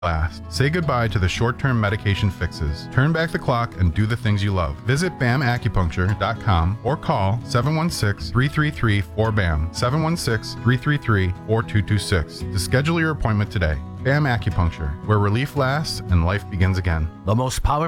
last. Say goodbye to the short-term medication fixes. Turn back the clock and do the things you love. Visit BAMacupuncture.com or call 716-333-4BAM, 716-333-4226 to schedule your appointment today. BAM Acupuncture, where relief lasts and life begins again. The most powerful